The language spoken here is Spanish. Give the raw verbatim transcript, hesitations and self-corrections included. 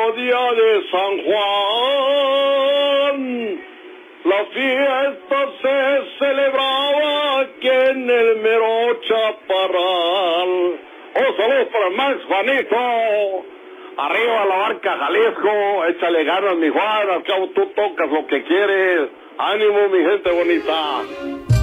día de San Juan, la fiesta se celebraba aquí en el mero Chaparral. Oh, saludos para Max Juanito. Arriba la Barca Jalisco, échale ganas mi Juan, al cabo tú tocas lo que quieres. Ánimo mi gente bonita.